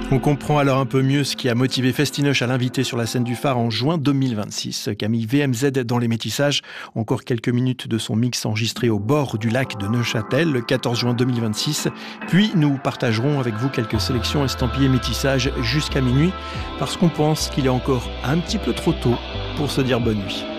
On comprend alors un peu mieux ce qui a motivé Festinoche à l'inviter sur la scène du Phare en juin 2026. Camille VMZ dans les métissages. Encore quelques minutes de son mix enregistré au bord du lac de Neuchâtel le 14 juin 2026. Puis nous partagerons avec vous quelques sélections estampillées métissages jusqu'à minuit parce qu'on pense qu'il est encore un petit peu trop tôt pour se dire bonne nuit.